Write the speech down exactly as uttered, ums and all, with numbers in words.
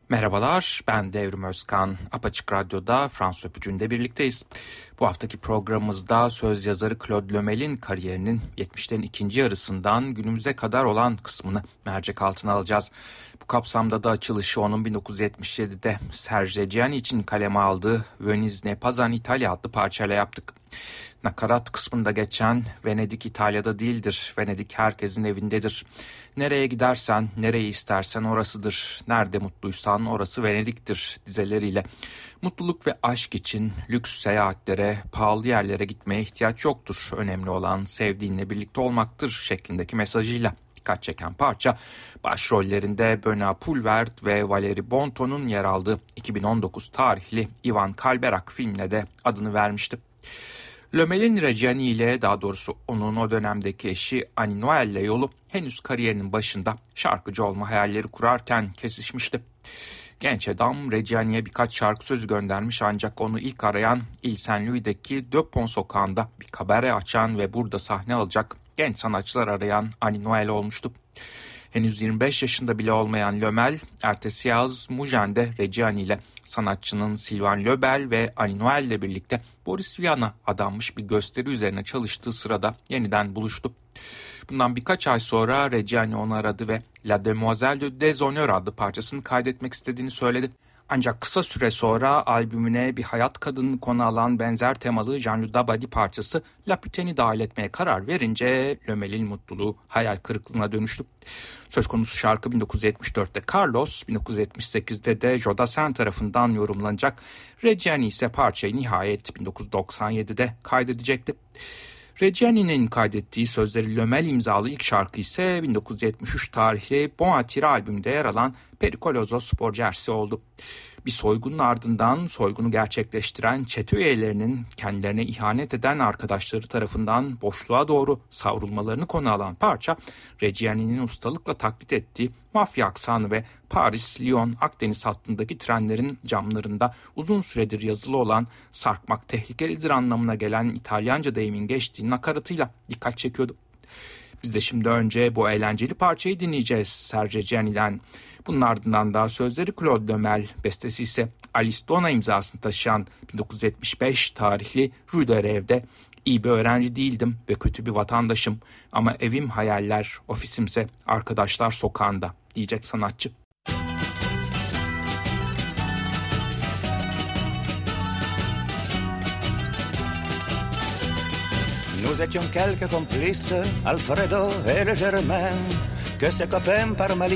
Merhabalar, ben Devrim Özkan. Apaçık Radyo'da Fransız Öpücüğü'nde birlikteyiz. Bu haftaki programımızda söz yazarı Claude Lömel'in kariyerinin yetmişlerin ikinci yarısından günümüze kadar olan kısmını mercek altına alacağız. Bu kapsamda da açılışı onun bin dokuz yüz yetmiş yedide Serge Reggiani için kaleme aldığı Venise ne pas en Italia adlı parçayla yaptık. Nakarat kısmında geçen Venedik İtalya'da değildir, Venedik herkesin evindedir. Nereye gidersen, nereyi istersen orasıdır. Nerede mutluysan orası Venedik'tir dizeleriyle. Mutluluk ve aşk için lüks seyahatlere, pahalı yerlere gitmeye ihtiyaç yoktur. Önemli olan sevdiğinle birlikte olmaktır şeklindeki mesajıyla dikkat çeken parça, başrollerinde Benoît Poelvoort ve Valérie Bonton'un yer aldığı iki bin on dokuz tarihli Ivan Kalberak filmine de adını vermişti. Lömel'in Reggiani ile, daha doğrusu onun o dönemdeki eşi Annie Noël'le yolu henüz kariyerinin başında şarkıcı olma hayalleri kurarken kesişmişti. Genç adam Reggiani'ye birkaç şarkı sözü göndermiş, ancak onu ilk arayan Ile Saint-Louis'deki Deux Ponts sokağında bir kabare açan ve burada sahne alacak genç sanatçılar arayan Annie Noël olmuştu. Henüz yirmi beş yaşında bile olmayan Lömel, ertesi yaz Moujen'de Reggiani ile sanatçının Sylvain Lebel ve Annie Noël ile birlikte Boris Vian'a adanmış bir gösteri üzerine çalıştığı sırada yeniden buluştu. Bundan birkaç ay sonra Reggiani onu aradı ve La Demoiselle de Déshonneur adlı parçasını kaydetmek istediğini söyledi. Ancak kısa süre sonra albümüne bir hayat kadını konu alan benzer temalı Jean-Luc Dabadi parçası La Putaine'i dahil etmeye karar verince Lömel'in mutluluğu hayal kırıklığına dönüştü. Söz konusu şarkı bin dokuz yüz yetmiş dörtte Carlos, bin dokuz yüz yetmiş sekizde de Joe Dassin tarafından yorumlanacak. Reggiani ise parçayı nihayet bin dokuz yüz doksan yedide kaydedecekti. Reggiani'nin kaydettiği sözleri Lömel imzalı ilk şarkı ise bin dokuz yüz yetmiş üç tarihli Bon Attire albümünde yer alan Pericoloso Spor Jersey oldu. Bir soygunun ardından soygunu gerçekleştiren çete üyelerinin kendilerine ihanet eden arkadaşları tarafından boşluğa doğru savrulmalarını konu alan parça, Reggiani'nin ustalıkla taklit ettiği mafya aksanı ve Paris-Lyon-Akdeniz hattındaki trenlerin camlarında uzun süredir yazılı olan "sarkmak tehlikelidir" anlamına gelen İtalyanca deyimin geçtiği nakaratıyla dikkat çekiyordu. Biz de şimdi önce bu eğlenceli parçayı dinleyeceğiz Serge Reggiani'den. Bunun ardından da sözleri Claude Lömel, bestesi ise Alice Donna imzasını taşıyan bin dokuz yüz yetmiş beş tarihli Rue de Rêve'de "İyi bir öğrenci değildim ve kötü bir vatandaşım ama evim hayaller, ofisimse arkadaşlar sokağında" diyecek sanatçı. Nous étions quelques complices, Alfredo et le Germain, que se copain par malice